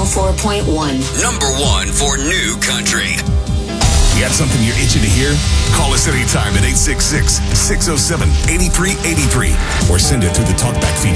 104.1. Number one for new country. You got something you're itching to hear? Call us anytime at 866-607-8383 or send it through the TalkBack feature.